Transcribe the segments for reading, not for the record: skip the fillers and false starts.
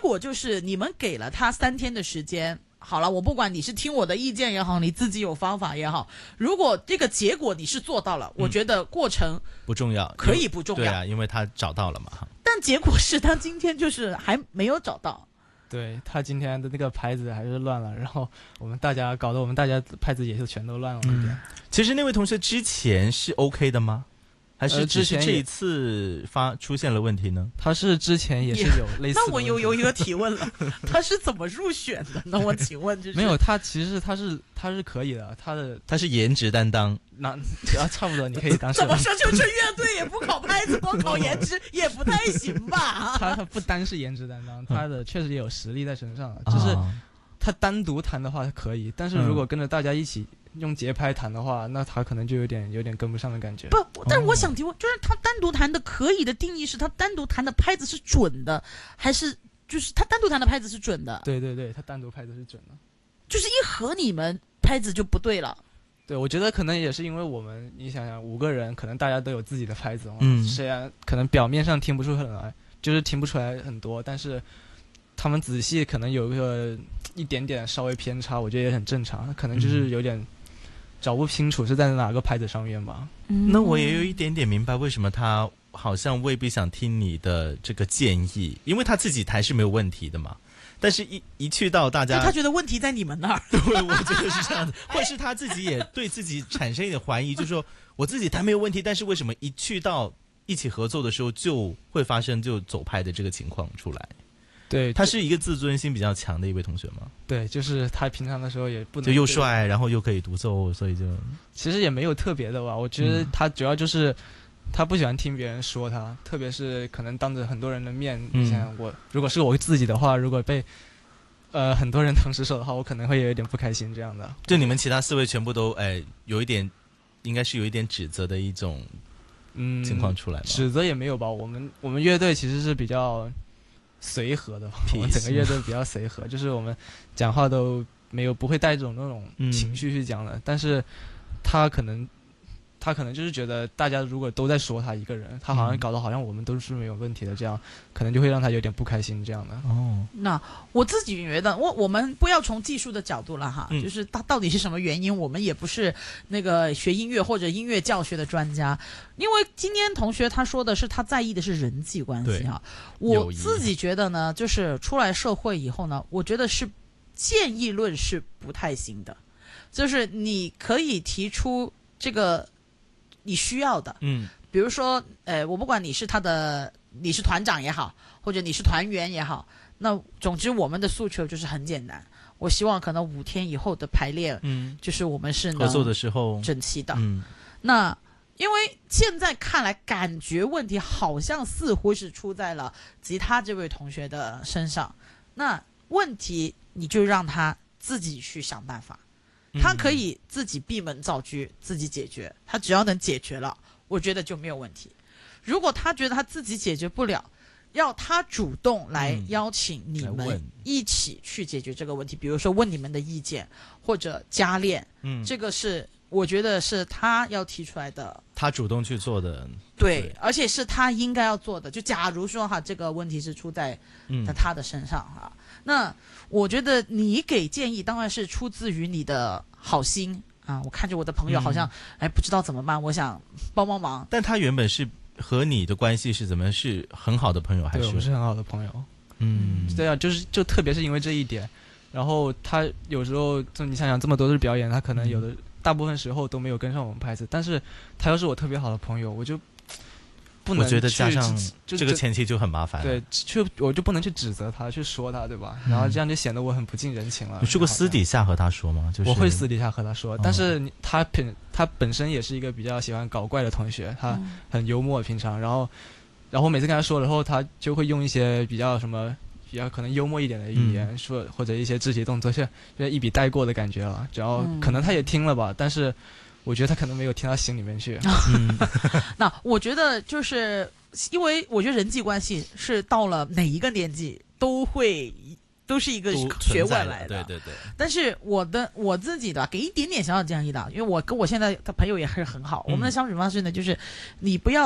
果就是你们给了他3天的时间。好了，我不管你是听我的意见也好，你自己有方法也好，如果这个结果你是做到了，我觉得过程不重要， 可以不重要。 对啊，因为他找到了嘛。 但结果是他今天就是还没有找到。 对，他今天的那个牌子还是乱了，然后大家搞得我们大家牌子也是全都乱了一点。 其实那位同学之前是 OK 的吗？还是只是这一次出现了问题呢？ 他是之前也是有类似的。 那我有一个提问了，他是怎么入选的呢？我请问就是没有，他其实他是可以的，他是颜值担当， 那差不多你可以当。 怎么说就是乐队也不考拍子，光考颜值也不太行吧？ 他不单是颜值担当，他的确实也有实力在身上，就是他单独弹的话可以，但是如果跟着大家一起用节拍弹的话，那他可能就有点跟不上的感觉。 不，但是我想提问，就是他单独弹的可以的定义是他单独弹的拍子是准的，还是就是他单独弹的拍子是准的？ 对对对，他单独拍子是准的， 就是一和你们拍子就不对了。 对，我觉得可能也是因为我们，你想想5个人，可能大家都有自己的拍子，虽然可能表面上听不出来，就是听不出来很多，但是他们仔细可能有一点点稍微偏差，我觉得也很正常，可能就是有点找不清楚是在哪个拍子上面吧。 那我也有一点点明白为什么他好像未必想听你的这个建议，因为他自己弹是没有问题的嘛。但是一去到大家， 他觉得问题在你们那儿。 对，我觉得是这样的，或是他自己也对自己产生一点怀疑，就是说我自己弹没有问题，但是为什么一去到一起合作的时候就会发生就走拍的这个情况出来？ 对， 他是一个自尊心比较强的一位同学吗？ 对，就是他平常的时候也不能就又帅，然后又可以独奏，所以就其实也没有特别的吧。我觉得他主要就是他不喜欢听别人说他，特别是可能当着很多人的面，你想想如果是我自己的话，如果被很多人同时说的话，我可能会有一点不开心这样的。 就你们其他4位全部都有一点，应该是有一点指责的一种情况出来吗？ 指责也没有吧。我们乐队其实是比较随和的，我们整个乐队比较随和，就是我们讲话都不会带这种那种情绪去讲的。但是他可能就是觉得大家如果都在说他一个人，他好像搞得好像我们都是没有问题的，这样可能就会让他有点不开心这样的。 那我自己觉得，我们不要从技术的角度了哈，就是他到底是什么原因，我们也不是那个学音乐或者音乐教学的专家。因为今天同学他说的是他在意的是人际关系哈，我自己觉得呢，就是出来社会以后呢，我觉得是建议论是不太行的，就是你可以提出这个你需要的，比如说，我不管你是团长也好，或者你是团员也好，那总之我们的诉求就是很简单，我希望可能5天以后的排练，就是我们是合作的时候整齐的。那因为现在看来，感觉问题好像似乎是出在了吉他这位同学的身上，那问题你就让他自己去想办法。他可以自己闭门造车，自己解决，他只要能解决了，我觉得就没有问题。如果他觉得他自己解决不了，要他主动来邀请你们一起去解决这个问题，比如说问你们的意见或者加练，这个是我觉得是他要提出来的， 他主动去做的， 对，而且是他应该要做的。就假如说哈，这个问题是出在他的身上哈，那我觉得你给建议当然是出自于你的好心啊。我看着我的朋友好像不知道怎么办，我想帮忙。 但他原本是和你的关系是怎么？是很好的朋友还是？ 对，我们是很好的朋友。对啊，就特别是因为这一点，然后他有时候就你想想这么多的表演，他可能有的大部分时候都没有跟上我们拍子，但是他又是我特别好的朋友，我就不能， 我觉得加上这个前期就很麻烦了。 对，我就不能去指责他，去说他，对吧？然后这样就显得我很不近人情了。 你试过私底下和他说吗？ 我会私底下和他说，但是他本身也是一个比较喜欢搞怪的同学，他很幽默平常，然后我每次跟他说，然后他就会用一些比较可能幽默一点的语言说，或者一些肢体动作，就一笔带过的感觉了。然后可能他也听了吧，但是我觉得他可能没有听到心里面去。 那我觉得就是因为我觉得人际关系是到了哪一个年纪都是一个学问来的。 对。 但是我自己的给一点点小小建议的，因为我跟我现在的朋友也是很好，我们的相处方式呢，就是你不要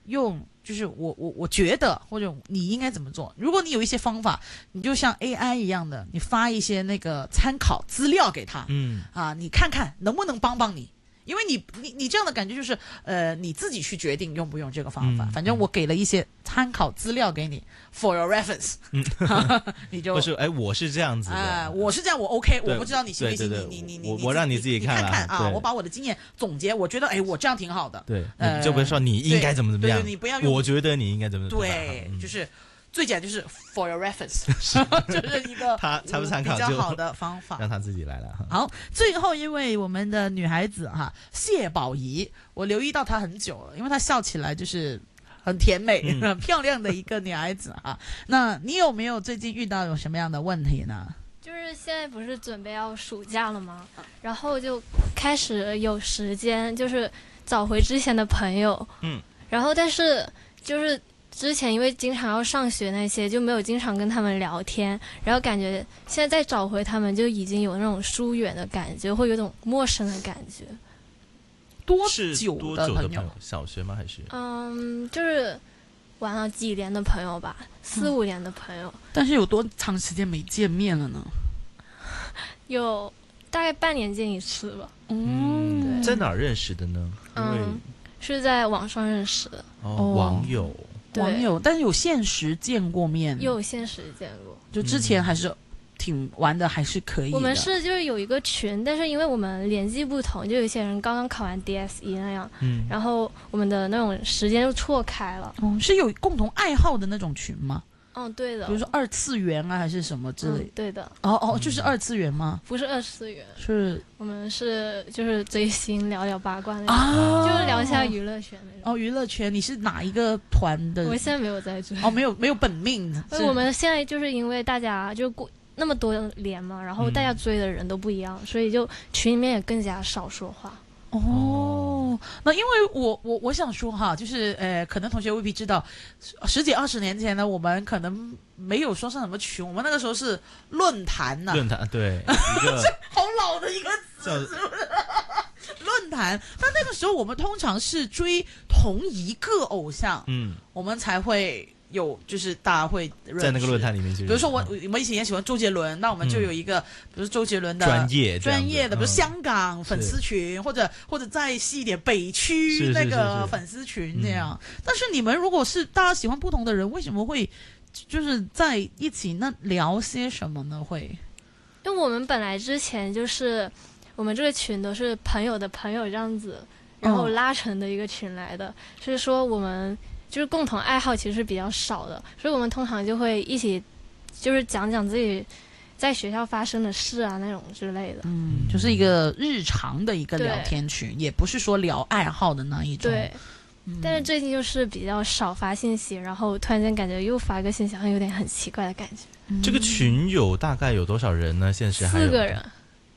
用就是我觉得或者你应该怎么做。如果你有一些方法，你就像 AI 一样的，你发一些那个参考资料给他，你看看能不能帮你。因为你这样的感觉就是你自己去决定用不用这个方法，反正我给了一些参考资料给你 for your reference，你就不是我是这样子的， 我是这样我 OK， 我不知道你信不信，你我让你自己看看啊，我把我的经验总结，我觉得我这样挺好的， 对，你就不要说你应该怎么样， 对，你不要用， 我觉得你应该怎么对，就是最简单就是 for your reference， 就是一个他参不参考比较好的方法， 让他自己来了。 好，最后一位我们的女孩子谢宝仪，我留意到她很久了，因为她笑起来就是很甜美、很漂亮的一个女孩子那你有没有最近遇到有什么样的问题呢？ 就是现在不是准备要暑假了吗？然后就开始有时间，就是找回之前的朋友。然后但是就是之前因为经常要上学那些，就没有经常跟他们聊天，然后感觉现在再找回他们，就已经有那种疏远的感觉，会有种陌生的感觉。 多久的朋友？ 小学吗？还是？ 就是玩了几年的朋友吧，4、5年的朋友。 但是有多长时间没见面了呢？ 有大概半年见一次吧。 对，在哪儿认识的呢？ 是在网上认识的。 网友。 但是有现实见过面？ 有现实见过， 就之前还是挺玩的，还是可以的。 我们是就是有一个群，但是因为我们年纪不同，就有些人刚刚考完 DSE 那样，然后我们的那种时间就错开了。 是有共同爱好的那种群吗？ 对的， 比如说2次元还是什么之类。 对的。 就是2次元吗？ 不是2次元， 是我们是就是追星聊聊八卦那种，就是聊一下娱乐圈那种。 娱乐圈，你是哪一个团的？ 我现在没有在追。 没有本命。 我们现在就是因为大家就过那么多年嘛，然后大家追的人都不一样，所以就群里面也更加少说话。 那因为我想说就是可能同学未必知道，10几20年前呢，我们可能没有说上什么群，我们那个时候是论坛呢。 论坛对， 好老的一个词，是不是？论坛，那个时候我们通常是追同一个偶像，我们才会有，就是大家会认识在那个论坛里面去。 比如说我以前也喜欢周杰伦，那我们就有一个，比如周杰伦的专业的，比如香港粉丝群，或者再细一点北区那个粉丝群这样。但是你们如果是大家喜欢不同的人，为什么会就是在一起？那聊些什么呢？会？ 因为我们本来之前就是我们这个群都是朋友的朋友这样子，然后拉成的一个群来的，所以说我们就是共同爱好其实是比较少的，所以我们通常就会一起就是讲讲自己在学校发生的事啊那种之类的。 就是一个日常的一个聊天群，也不是说聊爱好的那一种。 对。但是最近就是比较少发信息，然后突然间感觉又发一个信息，好像有点很奇怪的感觉。 这个群有大概有多少人呢？现实还有 4个人。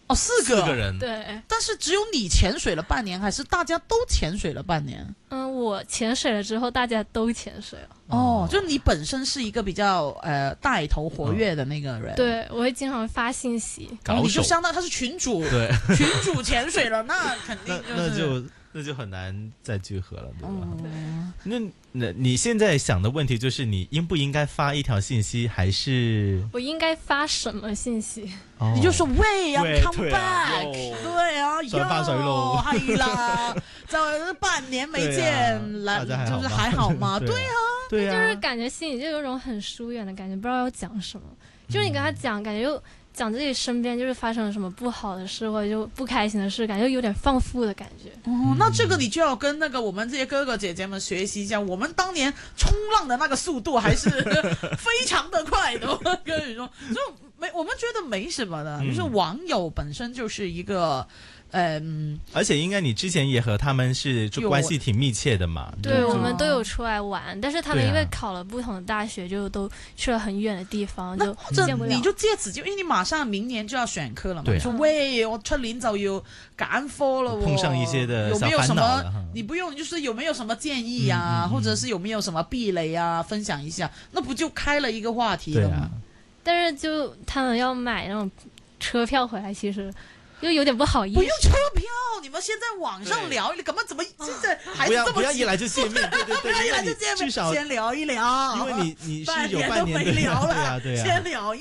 4 个人。 对。 但是只有你潜水了半年，还是大家都潜水了半年？ 我潜水了之后，大家都潜水了。 就你本身是一个比较带头活跃的那个人。 对，我会经常发信息。 你就相当他是群主， 对， 群主潜水了，那肯定那就很难再聚合了，对吧？那你现在想的问题就是，你应不应该发一条信息，还是我应该发什么信息？ 你就说喂，come back，對啊， 上翻水路， 係啦，就半年沒見，來就是還好嘛，對啊， 就是感覺心裡就有種很疏遠的感覺，不知道要講什麼。就是你跟他講，感覺又講自己身邊就是發生了什麼不好的事或者就不開心的事，感覺有點放負的感覺。 那這個你就要跟那個我們這些哥哥姐姐們學習一下，我們當年衝浪的那個速度還是非常的快的。我跟你說，就我們覺得沒什麼的，就是網友本身就是一個。 而且应该你之前也和他们是就关系挺密切的嘛。 对，我们都有出来玩，但是他们因为考了不同的大学，就都去了很远的地方，就见不了。 你就借此因为你马上明年就要选科了嘛，你说喂，我出年就要揀科了， 碰上一些的有没有什么？ 你不用，就是有没有什么建议啊，或者是有没有什么避雷啊，分享一下，那不就开了一个话题了吗？ 但是就他们要买那种车票回来，其实又有点不好意思。 不用车票，你们先在网上聊一聊，怎么现在孩子这么不要一来就见面，对对对， 不要一来就见面， 至少先聊一聊， 因为你是有半年都没聊了， 对啊， 先聊。